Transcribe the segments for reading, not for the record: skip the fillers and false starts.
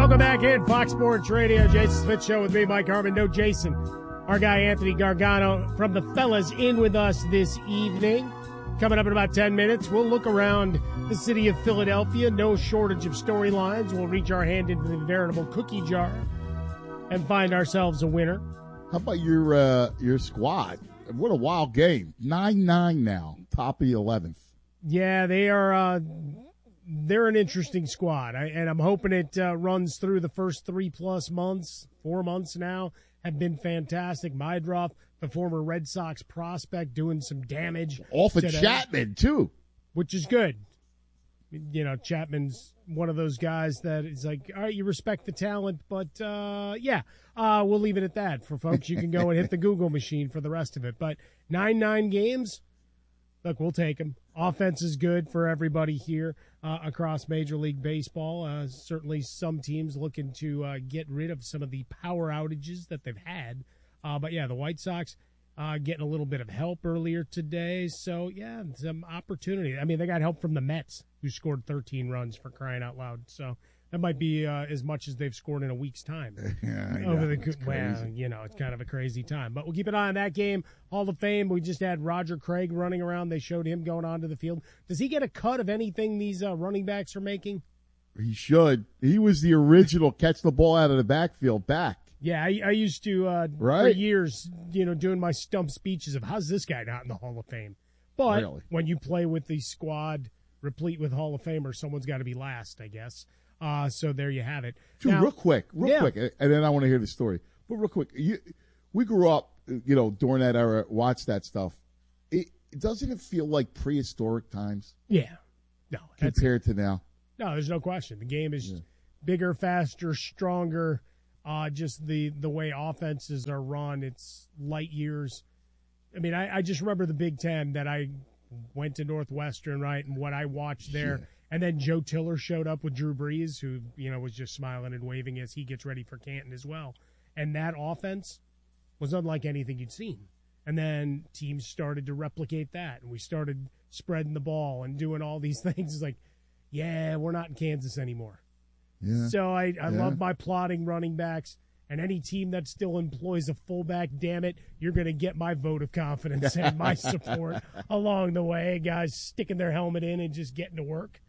Welcome back in Fox Sports Radio. Jason Smith Show with me, Mike Harmon. No Jason. Our guy Anthony Gargano from the Fellas in with us this evening. Coming up in about 10 minutes, we'll look around the city of Philadelphia. No shortage of storylines. We'll reach our hand into the veritable cookie jar and find ourselves a winner. How about your squad? What a wild game. 9-9 now, top of the 11th. Yeah, they are. They're an interesting squad, and I'm hoping it runs through the first 3+ months. 4 months now have been fantastic. Meidroff, the former Red Sox prospect, doing some damage. Off of Chapman, too. Which is good. You know, Chapman's one of those guys that is like, all right, you respect the talent, but, we'll leave it at that for folks. You can go and hit the Google machine for the rest of it. But 9 games, look, we'll take them. Offense is good for everybody here across Major League Baseball. Certainly some teams looking to get rid of some of the power outages that they've had. But, yeah, the White Sox getting a little bit of help earlier today. So, yeah, some opportunity. I mean, they got help from the Mets, who scored 13 runs, for crying out loud. So that might be as much as they've scored in a week's time. Well, you know, it's kind of a crazy time. But we'll keep an eye on that game. Hall of Fame, we just had Roger Craig running around. They showed him going onto the field. Does he get a cut of anything these running backs are making? He should. He was the original catch the ball out of the backfield back. Yeah, I used to, for years, you know, doing my stump speeches of how's this guy not in the Hall of Fame. But when you play with the squad replete with Hall of Famers, someone's got to be last, I guess. So there you have it. Dude, real quick, and then I want to hear the story. But real quick, we grew up, you know, during that era, watched that stuff. Doesn't it feel like prehistoric times? Yeah. No. Compared to now? No, there's no question. The game is bigger, faster, stronger. Just the way offenses are run, it's light years. I mean, I just remember the Big Ten that I went to Northwestern, right, and what I watched there. Yeah. And then Joe Tiller showed up with Drew Brees, who, you know, was just smiling and waving as he gets ready for Canton as well. And that offense was unlike anything you'd seen. And then teams started to replicate that, and we started spreading the ball and doing all these things. It's like, yeah, we're not in Kansas anymore. Yeah. So I love my plotting running backs, and any team that still employs a fullback, damn it, you're going to get my vote of confidence and my support along the way. Guys sticking their helmet in and just getting to work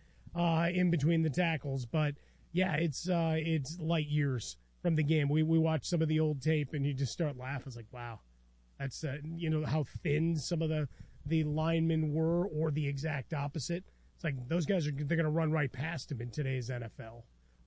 in between the tackles. But, yeah, it's light years from the game. We watch some of the old tape, and you just start laughing. It's like, wow, that's, you know, how thin some of the linemen were, or the exact opposite. It's like those guys they're going to run right past them in today's NFL.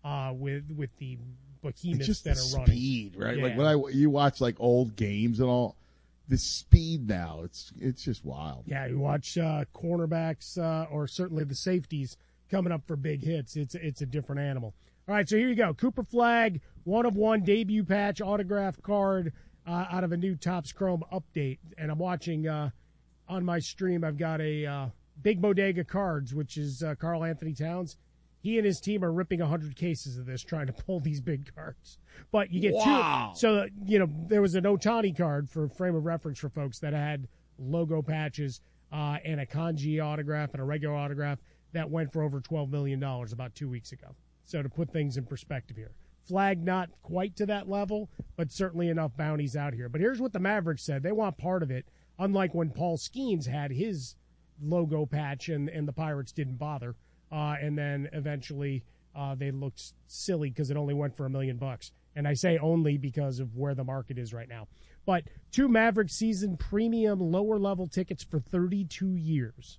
With the behemoths that are running. Speed, right? Yeah. Like when you watch like old games and all, the speed now, it's just wild. Yeah, you watch cornerbacks or certainly the safeties coming up for big hits. It's a different animal. All right, so here you go. Cooper Flagg, 1/1 debut patch, autograph card out of a new Topps Chrome update. And I'm watching on my stream, I've got a Big Bodega Cards, which is Karl Anthony Towns. He and his team are ripping 100 cases of this, trying to pull these big cards. But you get two. So, you know, there was an Ohtani card for frame of reference for folks that had logo patches and a kanji autograph and a regular autograph that went for over $12 million about 2 weeks ago. So to put things in perspective here. Flagg not quite to that level, but certainly enough bounties out here. But here's what the Mavericks said. They want part of it, unlike when Paul Skeens had his logo patch and the Pirates didn't bother. And then eventually they looked silly because it only went for $1 million. And I say only because of where the market is right now. But 2 Maverick season premium lower level tickets for 32 years.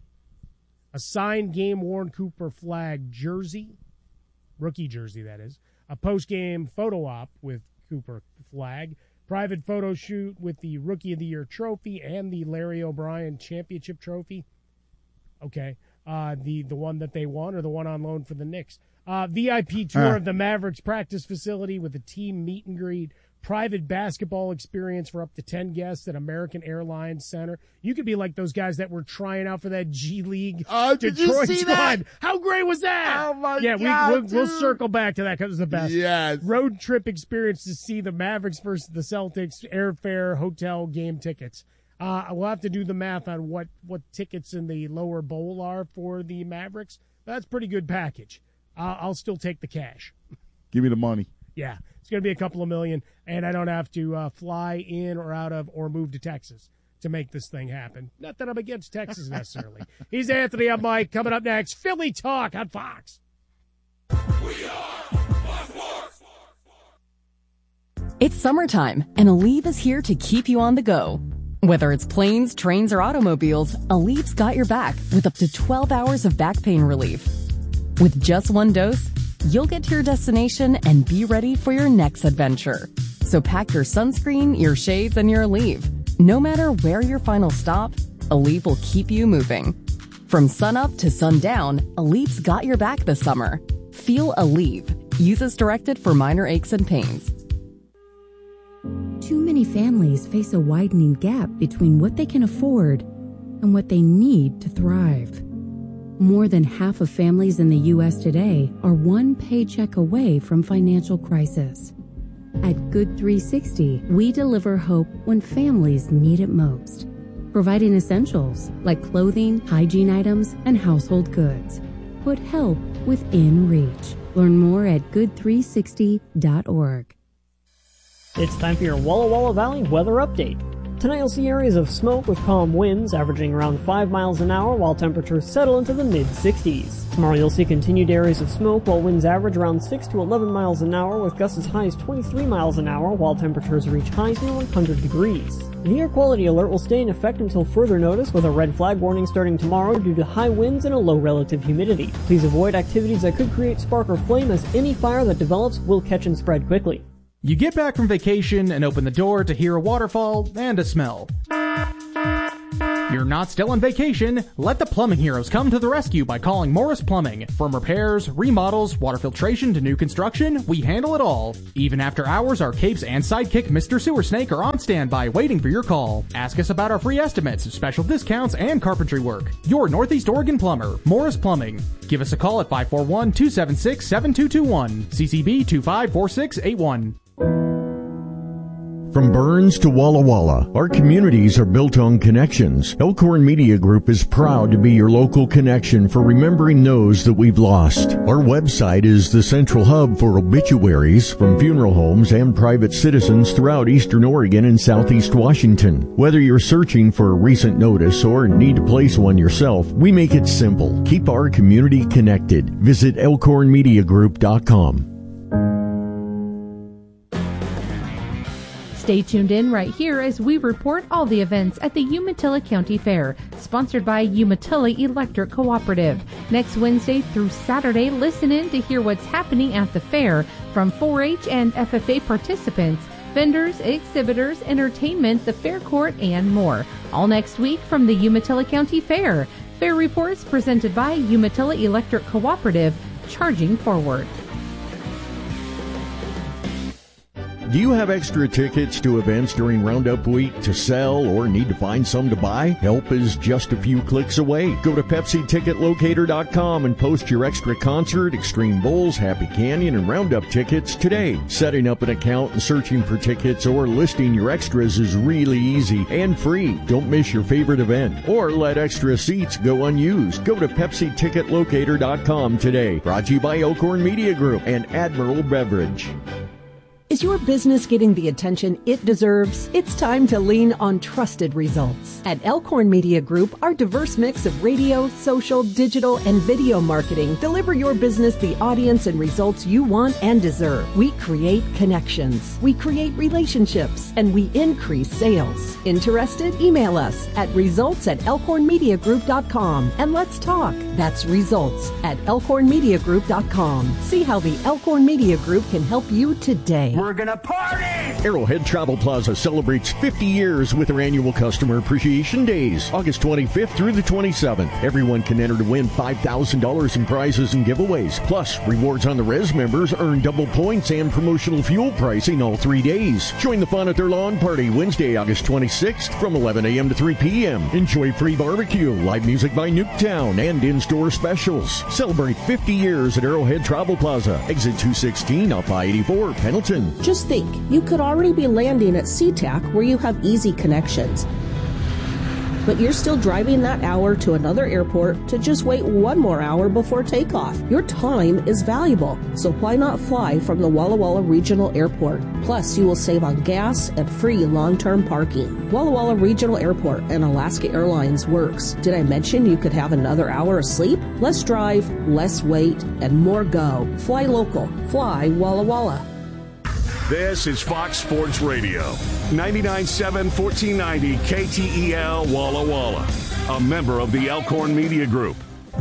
A signed game-worn Cooper Flagg jersey, rookie jersey that is. A post-game photo op with Cooper Flagg. Private photo shoot with the Rookie of the Year trophy and the Larry O'Brien Championship trophy. Okay. The one that they won, or the one on loan for the Knicks. VIP tour of the Mavericks practice facility with a team meet and greet. Private basketball experience for up to 10 guests at American Airlines Center. You could be like those guys that were trying out for that G League Detroit squad. How great was that? Oh, my God, we'll circle back to that because it was the best. Yes. Road trip experience to see the Mavericks versus the Celtics, airfare, hotel, game tickets. We'll have to do the math on what tickets in the lower bowl are for the Mavericks. That's a pretty good package. I'll still take the cash. Give me the money. Yeah, it's going to be a couple of million, and I don't have to fly in or out of or move to Texas to make this thing happen. Not that I'm against Texas necessarily. He's Anthony. I'm Mike. Coming up next, Philly Talk on Fox. We are Fox Sports. It's summertime, and Aleve is here to keep you on the go. Whether it's planes, trains, or automobiles, Aleve's got your back with up to 12 hours of back pain relief. With just one dose, you'll get to your destination and be ready for your next adventure. So pack your sunscreen, your shades, and your Aleve. No matter where your final stop, Aleve will keep you moving. From sunup to sundown, Aleve's got your back this summer. Feel Aleve. Use as directed for minor aches and pains. Too many families face a widening gap between what they can afford and what they need to thrive. More than half of families in the U.S. today are one paycheck away from financial crisis. At Good 360, we deliver hope when families need it most, providing essentials like clothing, hygiene items, and household goods. Put help within reach. Learn more at good360.org. It's time for your Walla Walla Valley weather update. Tonight you'll see areas of smoke with calm winds averaging around 5 miles an hour while temperatures settle into the mid-60s. Tomorrow you'll see continued areas of smoke while winds average around 6 to 11 miles an hour with gusts as high as 23 miles an hour while temperatures reach highs near 100 degrees. The air quality alert will stay in effect until further notice with a red flag warning starting tomorrow due to high winds and a low relative humidity. Please avoid activities that could create spark or flame as any fire that develops will catch and spread quickly. You get back from vacation and open the door to hear a waterfall and a smell. You're not still on vacation. Let the plumbing heroes come to the rescue by calling Morris Plumbing. From repairs, remodels, water filtration to new construction, we handle it all. Even after hours, our capes and sidekick Mr. Sewer Snake are on standby waiting for your call. Ask us about our free estimates, special discounts, and carpentry work. Your Northeast Oregon plumber, Morris Plumbing. Give us a call at 541-276-7221. CCB 254681. From Burns to Walla Walla, our communities are built on connections. Elkhorn Media Group is proud to be your local connection for remembering those that we've lost. Our website is the central hub for obituaries from funeral homes and private citizens throughout Eastern Oregon and Southeast Washington. Whether you're searching for a recent notice or need to place one yourself, we make it simple. Keep our community connected. Visit elkhornmediagroup.com. Stay tuned in right here as we report all the events at the Umatilla County Fair, sponsored by Umatilla Electric Cooperative. Next Wednesday through Saturday, listen in to hear what's happening at the fair from 4-H and FFA participants, vendors, exhibitors, entertainment, the fair court, and more. All next week from the Umatilla County Fair. Fair reports presented by Umatilla Electric Cooperative, charging forward. Do you have extra tickets to events during Roundup Week to sell or need to find some to buy? Help is just a few clicks away. Go to PepsiTicketLocator.com and post your extra concert, Extreme Bowls, Happy Canyon, and Roundup tickets today. Setting up an account and searching for tickets or listing your extras is really easy and free. Don't miss your favorite event or let extra seats go unused. Go to PepsiTicketLocator.com today. Brought to you by Elkhorn Media Group and Admiral Beverage. Is your business getting the attention it deserves? It's time to lean on trusted results. At Elkhorn Media Group, our diverse mix of radio, social, digital, and video marketing deliver your business the audience and results you want and deserve. We create connections, we create relationships, and we increase sales. Interested? Email us at results@elkhornmediagroup.com and let's talk. That's results@elkhornmediagroup.com. See how the Elkhorn Media Group can help you today. We're gonna party! Arrowhead Travel Plaza celebrates 50 years with their annual Customer Appreciation Days, August 25th through the 27th. Everyone can enter to win $5,000 in prizes and giveaways. Plus, rewards on the Res members earn double points and promotional fuel pricing all 3 days. Join the fun at their lawn party Wednesday, August 26th from 11 a.m. to 3 p.m. Enjoy free barbecue, live music by Nuketown, and in-store specials. Celebrate 50 years at Arrowhead Travel Plaza, exit 216 off I-84, Pendleton. Just think, you could already be landing at SeaTac where you have easy connections. but you're still driving that hour to another airport to just wait one more hour before takeoff. Your time is valuable, so why not fly from the Walla Walla Regional Airport? Plus, you will save on gas and free long-term parking. Walla Walla Regional Airport and Alaska Airlines works. Did I mention you could have another hour of sleep? Less drive, less wait, and more go. Fly local. Fly Walla Walla. This is Fox Sports Radio. 99.7 1490 KTEL Walla Walla. A member of the Elkhorn Media Group.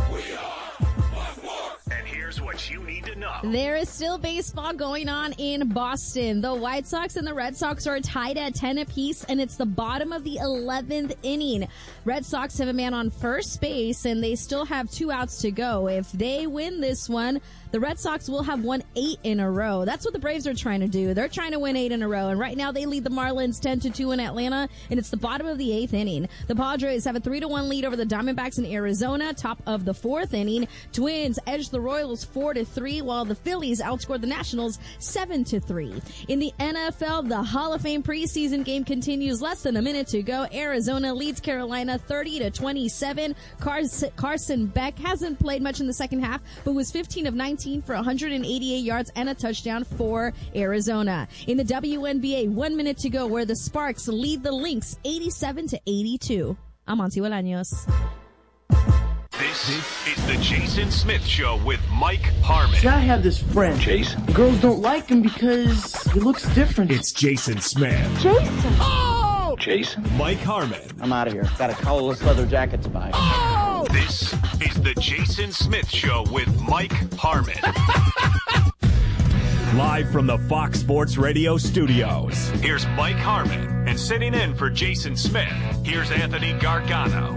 And here's what you need to know. There is still baseball going on in Boston. The White Sox and the Red Sox are tied at 10 apiece, and it's the bottom of the 11th inning. Red Sox have a man on first base, and they still have 2 outs to go. If they win this one, the Red Sox will have won 8 in a row. That's what the Braves are trying to do. They're trying to win 8 in a row. And right now they lead the Marlins 10-2 in Atlanta, and it's the bottom of the 8th inning. The Padres have a 3-1 lead over the Diamondbacks in Arizona, top of the 4th inning. Twins edge the Royals 4-3, while the Phillies outscored the Nationals 7-3. In the NFL, the Hall of Fame preseason game continues. Less than a minute to go. Arizona leads Carolina 30-27. Carson Beck hasn't played much in the second half, but was 15 of 19 for 188 yards and a touchdown for Arizona. In the WNBA, 1 minute to go, where the Sparks lead the Lynx 87-82. I'm Monty Bolaños. This is the Jason Smith Show with Mike Harmon. See, I have this friend. Jason. Girls don't like him because he looks different. It's Jason Smith. Jason. Oh! Jason. Mike Harmon. I'm out of here. Got a collarless leather jacket to buy. Oh! This is the Jason Smith Show with Mike Harmon. Live from the Fox Sports Radio studios, here's Mike Harmon. And sitting in for Jason Smith, here's Anthony Gargano.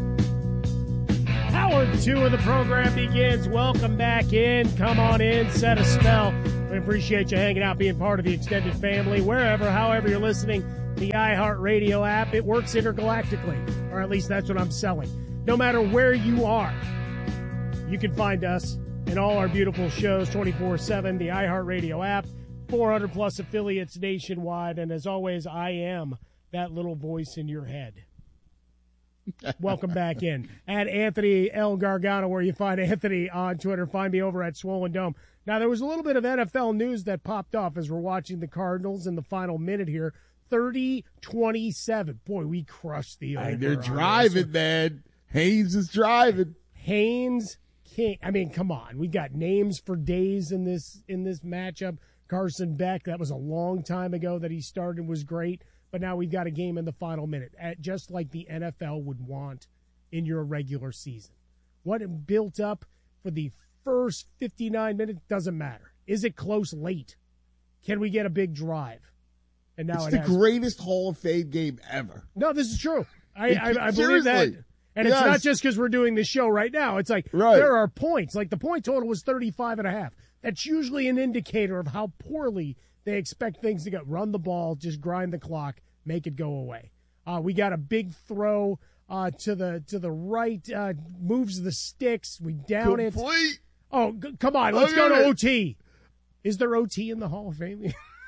Hour 2 of the program begins. Welcome back in. Come on in. Set a spell. We appreciate you hanging out, being part of the extended family, wherever, however you're listening. The iHeartRadio app, it works intergalactically, or at least that's what I'm selling. No matter where you are, you can find us and all our beautiful shows 24/7, the iHeartRadio app, 400 plus affiliates nationwide. And as always, I am that little voice in your head. Welcome back in. At Anthony L. Gargano, where you find Anthony on Twitter. Find me over at Swollen Dome. Now, there was a little bit of NFL news that popped off as we're watching the Cardinals in the final minute here. 30-27. Boy, we crushed the over. They're driving, man. Haynes is driving. Haynes, King. I mean, come on. We got names for days in this matchup. Carson Beck, that was a long time ago that he started, was great. But now we've got a game in the final minute, just like the NFL would want in your regular season. What it built up for the first 59 minutes doesn't matter. Is it close late? Can we get a big drive? And now it's the greatest Hall of Fame game ever. No, this is true. I believe that. And it's not just because we're doing this show right now. It's like there are points. Like the point total was 35.5. That's usually an indicator of how poorly they expect things to go. Run the ball, just grind the clock, make it go away. We got a big throw to the right, moves the sticks. We down it. Oh, come on. Let's go to OT. Is there OT in the Hall of Fame?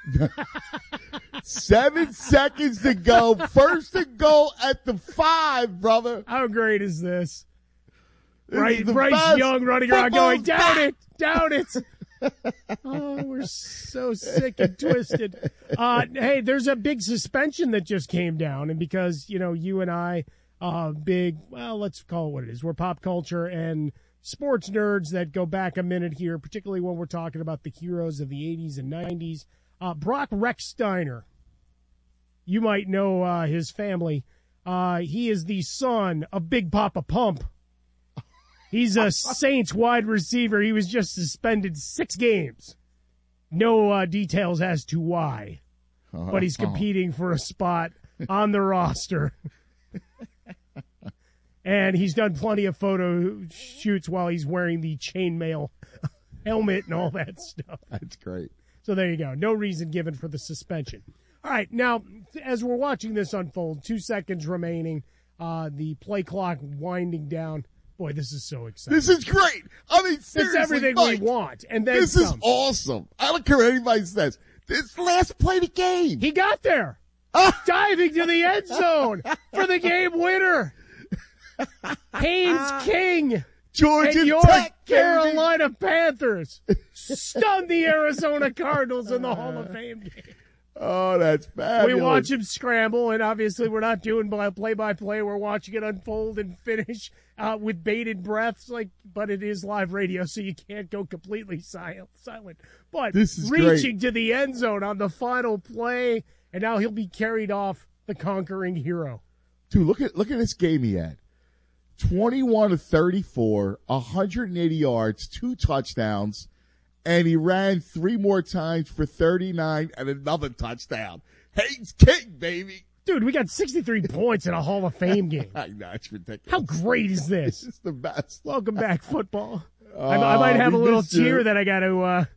7 seconds to go. First and goal at the 5, brother. How great is this? Bryce Young running around going, down it. Oh, we're so sick and twisted. Hey, there's a big suspension that just came down. And because, you and I, let's call it what it is. We're pop culture and sports nerds that go back a minute here, particularly when we're talking about the heroes of the 80s and 90s. Brock Rechsteiner, you might know his family. He is the son of Big Papa Pump. He's a Saints wide receiver. He was just suspended 6 games. No details as to why, but he's competing for a spot on the roster. And he's done plenty of photo shoots while he's wearing the chainmail helmet and all that stuff. That's great. So there you go. No reason given for the suspension. All right, now, as we're watching this unfold, 2 seconds remaining, the play clock winding down. Boy, this is so exciting. This is great. I mean, seriously, it's everything Mike, we want. And then this is awesome. I don't care what anybody says. This last play of the game. He got there. diving to the end zone for the game winner. Haynes King. Georgia and your Tech, Carolina Panthers stunned the Arizona Cardinals in the Hall of Fame game. Oh, that's fabulous. We watch him scramble, and obviously we're not doing play-by-play. We're watching it unfold and finish with bated breaths, but it is live radio, so you can't go completely silent. But this is reaching great. to the end zone on the final play, and now he'll be carried off the conquering hero. Dude, look at this game he had. 21 of 34, 180 yards, 2 touchdowns, and he ran 3 more times for 39 and another touchdown. Haynes King, baby. Dude, we got 63 points in a Hall of Fame game. I know, it's ridiculous. How great is this? It's the best. Welcome back, football. I might have a little tear that I got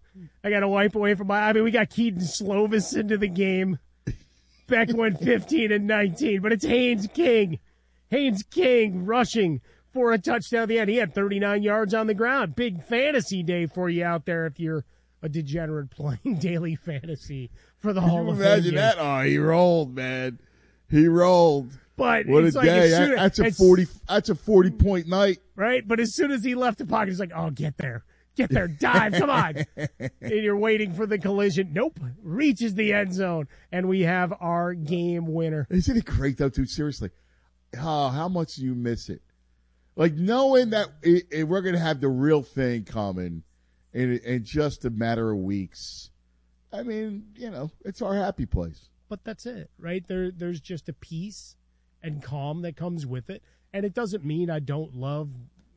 to wipe away from my. I mean, we got Keaton Slovis into the game. Beck went 15 and 19, but it's Haynes King. Haynes King rushing for a touchdown at the end. He had 39 yards on the ground. Big fantasy day for you out there if you're a degenerate playing daily fantasy for the Hall of Fame. Imagine that. Oh, he rolled, man. He rolled. But what it's a like day. That's a 40-point night. Right? But as soon as he left the pocket, he's like, oh, get there. Get there. Dive. Come on. And you're waiting for the collision. Nope. Reaches the end zone. And we have our game winner. Isn't it great, though, dude? Seriously. Oh, how much do you miss it? Like knowing that we're going to have the real thing coming in just a matter of weeks. I mean, it's our happy place. But that's it, right? There's just a peace and calm that comes with it. And it doesn't mean I don't love,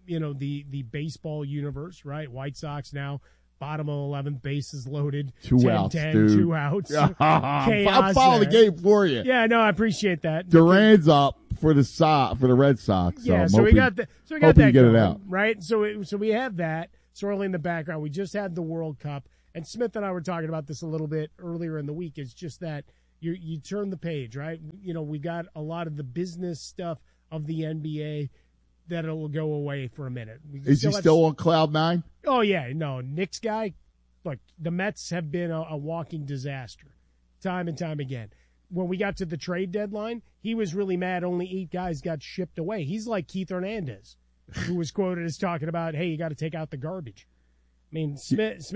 the baseball universe, right? White Sox now, bottom of 11th, bases loaded. 2 outs, 10, dude. 2 outs. I'll follow the game for you. Yeah, no, I appreciate that. Duran's up for the Red Sox. So yeah, so we got that you get it going, out. right? So we have that swirling in the background. We just had the World Cup, and Smith and I were talking about this a little bit earlier in the week. It's just that you turn the page, right? We got a lot of the business stuff of the NBA that'll go away for a minute. Is he still on cloud 9? Oh yeah, no, Knicks guy. Look, the Mets have been a walking disaster, time and time again. When we got to the trade deadline, he was really mad we 8 guys got shipped away. He's like Keith Hernandez, who was quoted as talking about, hey, you got to take out the garbage. I mean, Smith,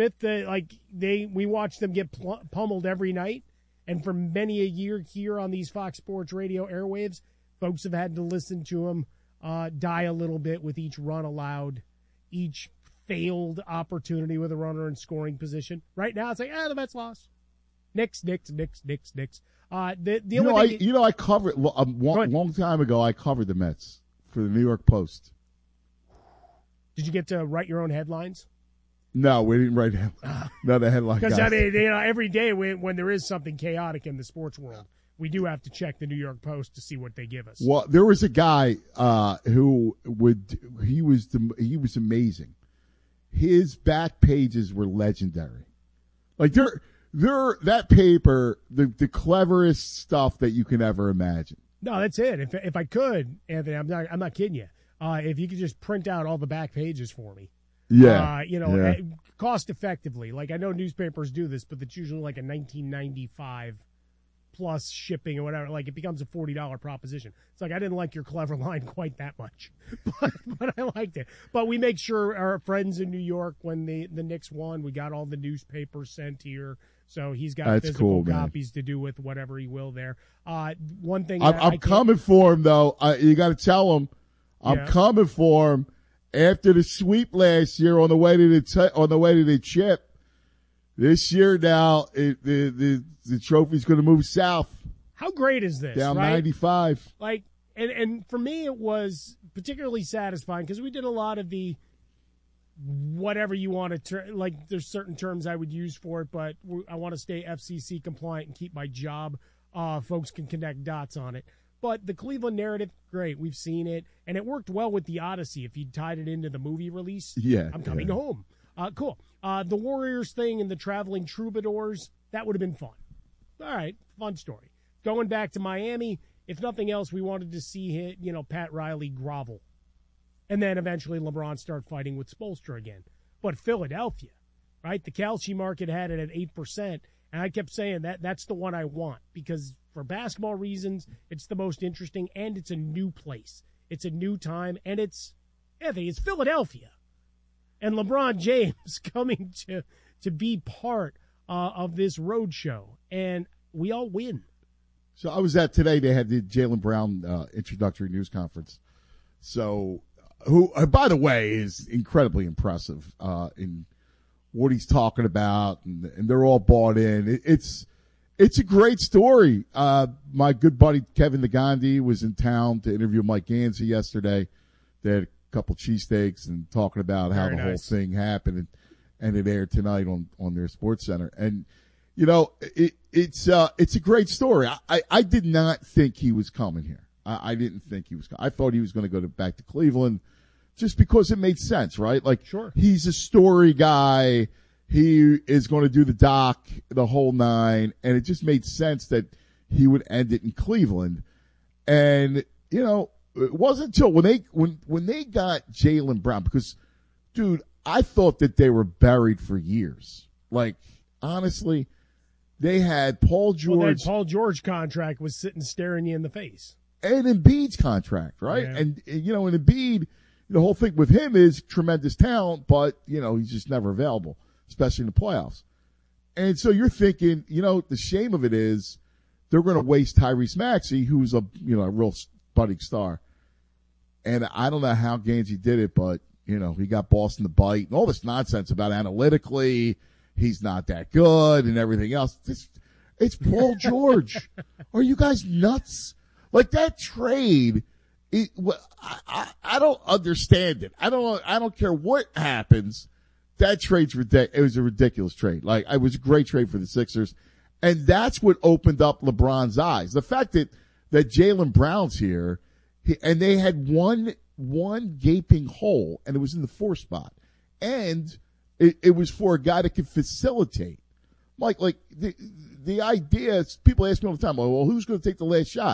we watched them get pummeled every night, and for many a year here on these Fox Sports Radio airwaves, folks have had to listen to him die a little bit with each run allowed, each failed opportunity with a runner in scoring position. Right now, it's like, the Mets lost. Knicks. I covered a long time ago. I covered the Mets for the New York Post. Did you get to write your own headlines? No, we didn't write the headline. Because every day when there is something chaotic in the sports world, we do have to check the New York Post to see what they give us. Well, there was a guy who he was amazing. His back pages were legendary. Like they're that paper, the cleverest stuff that you can ever imagine. No, that's it. If I could, Anthony, I'm not kidding you. If you could just print out all the back pages for me. Yeah. Cost effectively. Like I know newspapers do this, but it's usually like a $19.95 plus shipping or whatever. Like it becomes a $40 proposition. It's like I didn't like your clever line quite that much, but I liked it. But we make sure our friends in New York, when the Knicks won, we got all the newspapers sent here. So he's got physical copies to do with whatever he will there. One thing I'm coming for him though. You got to tell him I'm coming for him after the sweep last year on the way to the chip. This year now, the trophy's going to move south. How great is this? Down right? 95. Like, and for me, it was particularly satisfying because we did a lot of the whatever you want to like. There's certain terms I would use for it, but I want to stay FCC compliant and keep my job. Folks can connect dots on it. But the Cleveland narrative, great. We've seen it, and it worked well with the Odyssey. If you tied it into the movie release, I'm coming home. Cool. The Warriors thing and the traveling troubadours, that would have been fun. All right, fun story. Going back to Miami, if nothing else, we wanted to see Pat Riley grovel. And then eventually LeBron start fighting with Spoelstra again. But Philadelphia, right? The Calci market had it at 8%, And I kept saying that's the one I want because for basketball reasons, it's the most interesting, and it's a new place. It's a new time, and it's Philadelphia. And LeBron James coming to be part of this road show, and we all win. So I was at today. They had the Jaylen Brown introductory news conference. So, who, by the way, is incredibly impressive in what he's talking about, and they're all bought in. It's a great story. My good buddy Kevin Nagandi was in town to interview Mike Gansey yesterday. They had a couple cheesesteaks and talking about how the whole thing happened, and it aired tonight on their Sports Center. And you know, it's a great story. I did not think he was coming here. I didn't think he was. I thought he was going to go back to Cleveland, just because it made sense, right? Like, sure, he's a story guy. He is going to do the doc, the whole nine, and it just made sense that he would end it in Cleveland. And you know, it wasn't until when they got Jaylen Brown, because, dude, I thought that they were buried for years. Like, honestly, they had Paul George. Well, that Paul George contract was sitting staring you in the face. And Embiid's contract, right? Yeah. And you know, and Embiid, the whole thing with him is tremendous talent, but you know, he's just never available, especially in the playoffs. And so you're thinking, you know, the shame of it is they're going to waste Tyrese Maxey, who's a real budding star. And I don't know how Gansey did it, but you know, he got Boston to bite and all this nonsense about analytically he's not that good and everything else. It's Paul George. Are you guys nuts? Like, that trade, I don't understand it. I don't care what happens. That trade's ridiculous. It was a ridiculous trade. Like, it was a great trade for the Sixers. And that's what opened up LeBron's eyes. The fact that Jaylen Brown's here, and they had one gaping hole, and it was in the 4 spot. And it was for a guy that could facilitate. Like the idea is, people ask me all the time, well, who's going to take the last shot?